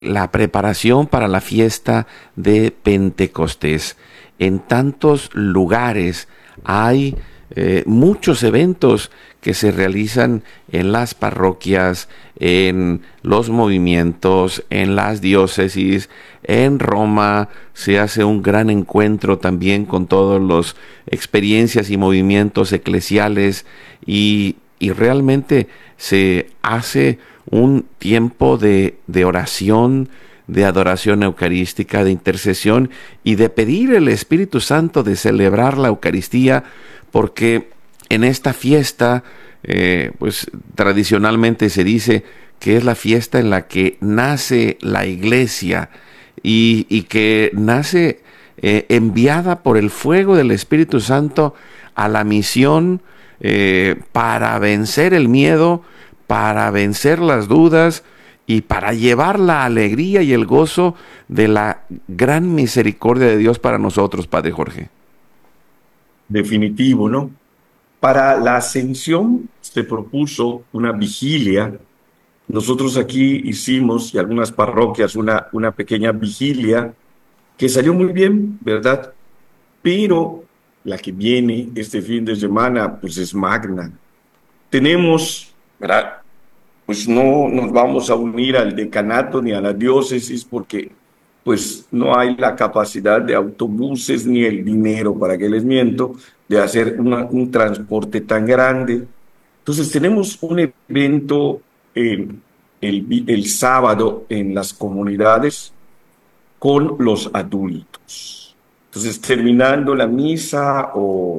la preparación para la fiesta de Pentecostés. En tantos lugares hay muchos eventos que se realizan en las parroquias, en los movimientos, en las diócesis. En Roma se hace un gran encuentro también con todas las experiencias y movimientos eclesiales, y realmente se hace un tiempo de oración, de adoración eucarística, de intercesión y de pedir el Espíritu Santo, de celebrar la Eucaristía, porque en esta fiesta, pues tradicionalmente se dice que es la fiesta en la que nace la Iglesia, y que nace enviada por el fuego del Espíritu Santo a la misión, para vencer el miedo, para vencer las dudas y para llevar la alegría y el gozo de la gran misericordia de Dios para nosotros, Padre Jorge. Definitivo, ¿no? Para la ascensión se propuso una vigilia. Nosotros aquí hicimos, y algunas parroquias, una pequeña vigilia que salió muy bien, ¿verdad? Pero la que viene este fin de semana, pues es magna. Tenemos, ¿verdad? Pues no nos vamos a unir al decanato ni a la diócesis porque pues no hay la capacidad de autobuses ni el dinero, para que les miento, de hacer un transporte tan grande. Entonces tenemos un evento el sábado en las comunidades con los adultos. Entonces, terminando la misa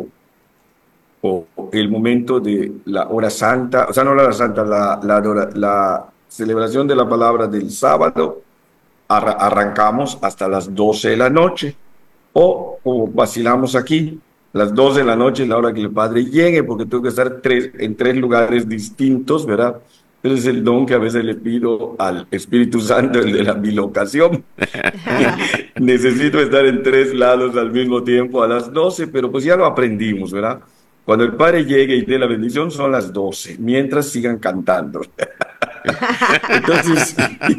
o el momento de la hora santa, o sea, no la hora santa, la celebración de la palabra del sábado, arrancamos hasta las 12 de la noche, o como vacilamos aquí, las 12 de la noche es la hora que el Padre llegue, porque tengo que estar en tres lugares distintos, ¿verdad? Ese es el don que a veces le pido al Espíritu Santo, el de la bilocación. Necesito estar en tres lados al mismo tiempo a las 12, pero pues ya lo aprendimos, ¿verdad? Cuando el Padre llegue y dé la bendición son las 12, mientras sigan cantando. Entonces,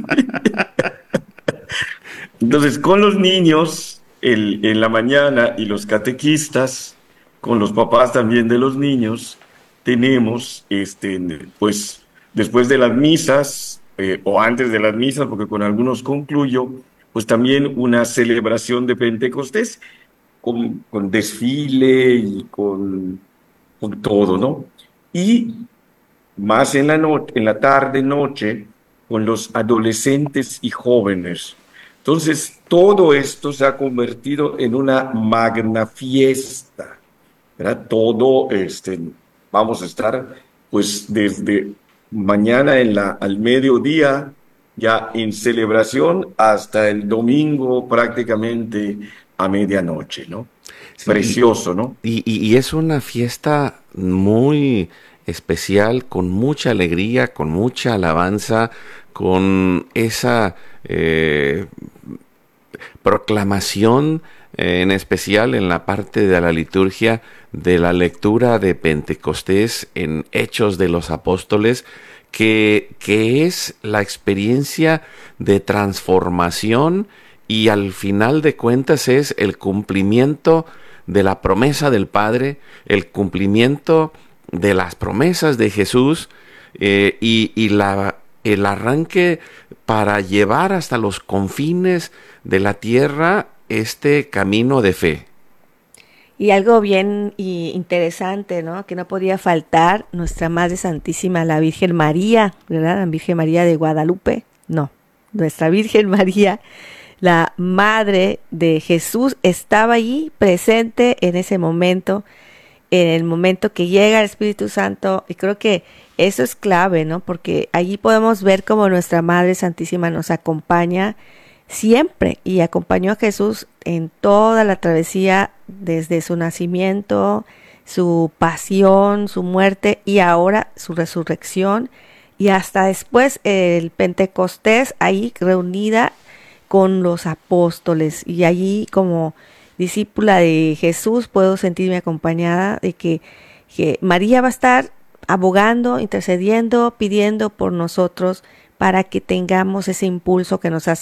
entonces con los niños en la mañana y los catequistas, con los papás también de los niños, tenemos, pues, después de las misas, o antes de las misas, porque con algunos concluyo, pues también una celebración de Pentecostés, con desfile y con todo, ¿no? Y más en en la tarde, noche, con los adolescentes y jóvenes. Entonces, todo esto se ha convertido en una magna fiesta, ¿verdad? Vamos a estar, pues, desde mañana al mediodía, ya en celebración, hasta el domingo prácticamente a medianoche, ¿no? Sí, Precioso, ¿no? y es una fiesta muy especial, con mucha alegría, con mucha alabanza, con esa proclamación, en especial en la parte de la liturgia de la lectura de Pentecostés en Hechos de los Apóstoles, que es la experiencia de transformación, y al final de cuentas es el cumplimiento de la promesa del Padre, el cumplimiento de las promesas de Jesús, el arranque para llevar hasta los confines de la tierra este camino de fe. Y algo bien interesante, ¿no? Que no podía faltar nuestra Madre Santísima, la Virgen María, ¿verdad? La Virgen María de Guadalupe. No, nuestra Virgen María, la Madre de Jesús, estaba allí presente en ese momento, en el momento que llega el Espíritu Santo. Y creo que eso es clave, ¿no? Porque allí podemos ver cómo nuestra Madre Santísima nos acompaña siempre, y acompañó a Jesús en toda la travesía, desde su nacimiento, su pasión, su muerte y ahora su resurrección, y hasta después el Pentecostés, ahí reunida con los apóstoles. Y allí, como discípula de Jesús, puedo sentirme acompañada de que María va a estar abogando, intercediendo, pidiendo por nosotros, para que tengamos ese impulso que nos hace